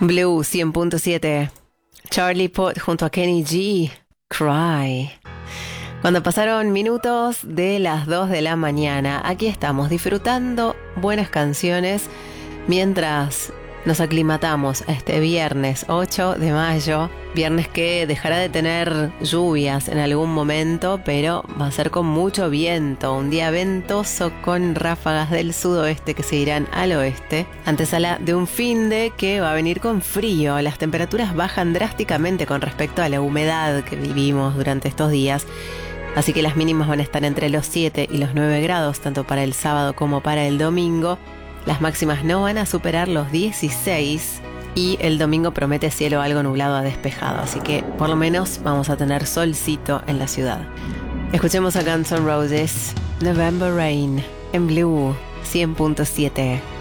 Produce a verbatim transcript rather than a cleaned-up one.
Blue cien punto siete. Charlie Puth junto a Kenny G. Cry. Cuando pasaron minutos de las dos de la mañana, aquí estamos disfrutando buenas canciones mientras nos aclimatamos a este viernes ocho de mayo, viernes que dejará de tener lluvias en algún momento, pero va a ser con mucho viento, un día ventoso con ráfagas del sudoeste que se irán al oeste, antesala de un finde que va a venir con frío. Las temperaturas bajan drásticamente con respecto a la humedad que vivimos durante estos días, así que las mínimas van a estar entre los siete y los nueve grados, tanto para el sábado como para el domingo. Las máximas no van a superar los dieciséis y el domingo promete cielo algo nublado a despejado, así que por lo menos vamos a tener solcito en la ciudad. Escuchemos a Guns N' Roses, November Rain, en Blue cien punto siete.